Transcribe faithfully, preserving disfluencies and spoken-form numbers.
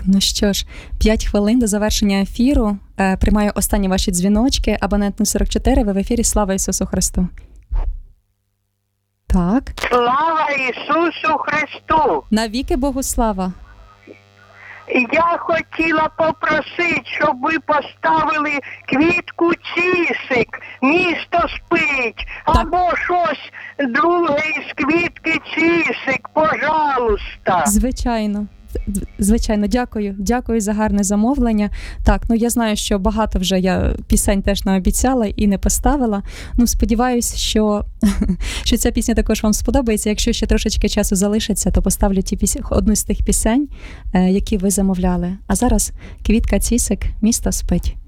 ну що ж, п'ять хвилин до завершення ефіру. Е, приймаю останні ваші дзвіночки. Абонент нуль сорок чотири, ви в ефірі. Слава Ісусу Христу. Так. Слава Ісусу Христу! Навіки Богу слава. Я хотіла попросити, щоб ви поставили квітку Цісик, місто спить, або щось друге із квітки Цісик, пожалуйста. Звичайно. Звичайно, дякую. Дякую за гарне замовлення. Так, ну я знаю, що багато вже я пісень теж наобіцяла і не поставила. Ну, сподіваюсь, що, що ця пісня також вам сподобається. Якщо ще трошечки часу залишиться, то поставлю ті пісні, одну з тих пісень, які ви замовляли. А зараз квітка Цісик, місто спить.